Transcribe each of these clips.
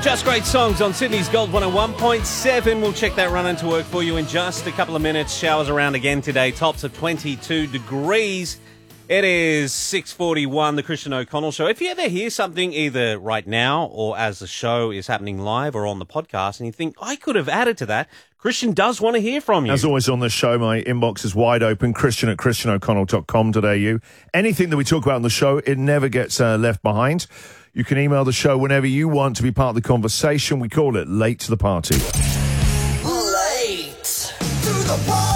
Just great songs on Sydney's Gold 101.7. We'll check that run into work for you in just a couple of minutes. Showers around again today. Tops of 22 degrees. It is 6:41, the Christian O'Connell Show. If you ever hear something either right now or as the show is happening live or on the podcast and you think, I could have added to that, Christian does want to hear from you. As always on the show, my inbox is wide open, christian@christianoconnell.com.au. Anything that we talk about on the show, it never gets left behind. You can email the show whenever you want to be part of the conversation. We call it Late to the Party. Late to the party!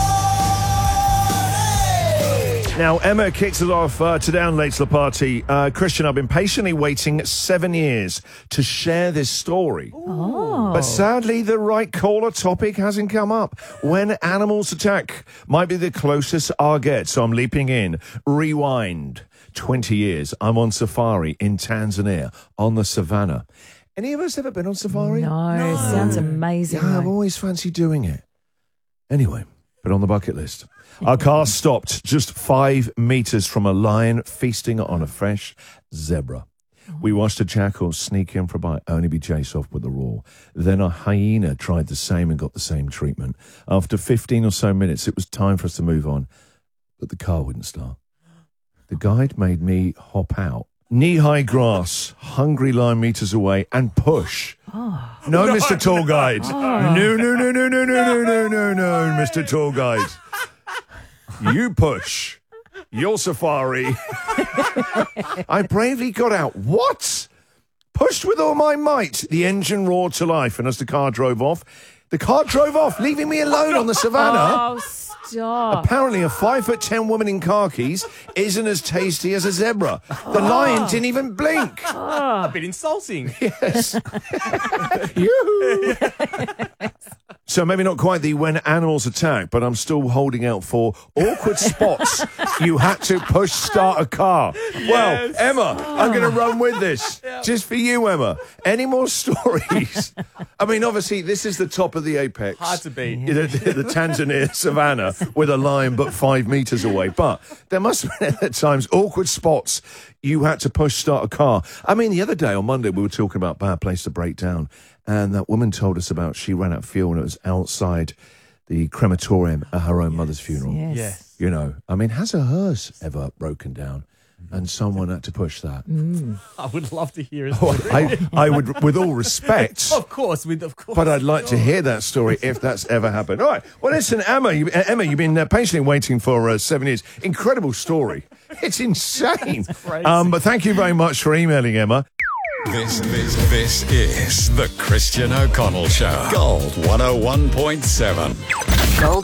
Now, Emma kicks us off today on Late to the Party. Christian, I've been patiently waiting 7 years to share this story. Oh. But sadly, the right caller topic hasn't come up. When animals attack might be the closest I'll get, so I'm leaping in. Rewind. 20 years. I'm on safari in Tanzania on the savannah. Any of us ever been on safari? No. Sounds amazing. Yeah, I've though. always fancied doing it. Anyway, but on the bucket list. Our car stopped just 5 meters from a lion feasting on a fresh zebra. We watched a jackal sneak in for a bite, only be chased off with a roar. Then a hyena tried the same and got the same treatment. After 15 or so minutes, it was time for us to move on, but the car wouldn't start. The guide made me hop out. Knee-high grass, hungry lion meters away, and push. No, Mr. Tour Guide. No, Mr. Tour Guide. You push. Your safari. I bravely got out. What? Pushed with all my might. The engine roared to life, and as the car drove off, leaving me alone on the savannah. Oh, stop. Apparently, a 5'10" woman in khakis isn't as tasty as a zebra. The lion didn't even blink. A bit insulting. Yes. Yoo-hoo. So maybe not quite the when animals attack, but I'm still holding out for awkward spots. You had to push start a car. Yes. Well, Emma, I'm going to run with this. Just for you, Emma. Any more stories? I mean, obviously, this is the top of the apex. Hard to beat. The Tanzania savannah with a lion but 5 meters away. But there must have been at times awkward spots you had to push start a car. I mean, the other day on Monday, we were talking about bad place to break down. And that woman told us about she ran out of fuel and it was outside the crematorium at her own mother's funeral. Yes. You know, I mean, has a hearse ever broken down and someone had to push that? I would love to hear it. Oh, I would, with all respect. Of course. But I'd like to hear that story if that's ever happened. All right. Well, listen, Emma, you've been patiently waiting for 7 years. Incredible story. It's insane. But thank you very much for emailing, Emma. This is the Christian O'Connell Show. Gold 101.7. Gold